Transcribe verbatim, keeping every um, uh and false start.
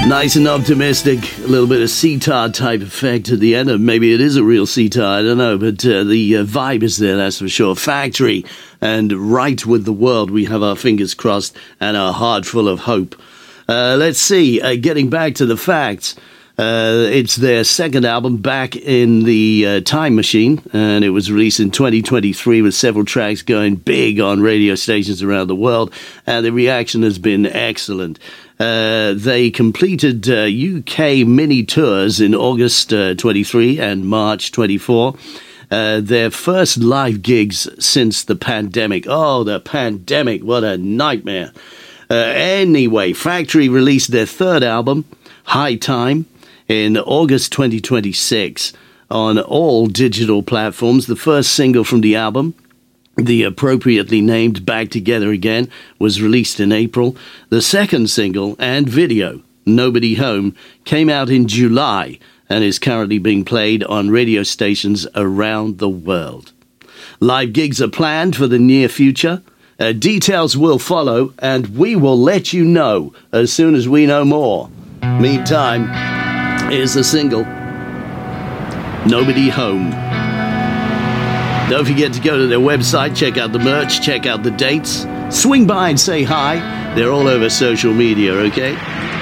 Nice and optimistic, a little bit of sitar type effect at the end, or maybe it is a real sitar, I don't know, but uh, the uh, vibe is there, that's for sure. Factory and Right with the World, we have our fingers crossed and our heart full of hope. Uh, let's see, uh, getting back to the facts, uh, it's their second album, Back in the uh, Time Machine, and it was released in twenty twenty-three with several tracks going big on radio stations around the world, and the reaction has been excellent. Uh, they completed uh, U K mini tours in August uh, twenty-three and March twenty-four. Uh, their first live gigs since the pandemic. Oh, the pandemic, what a nightmare. Uh, anyway, Factory released their third album, High Time, in August twenty twenty-six on all digital platforms. The first single from the album, the appropriately named Back Together Again, was released in April. The second single and video, Nobody Home, came out in July and is currently being played on radio stations around the world. Live gigs are planned for the near future. Uh, details will follow, and we will let you know as soon as we know more. Meantime, here's the single, Nobody Home. Don't forget to go to their website, check out the merch, check out the dates. Swing by and say hi. They're all over social media, okay?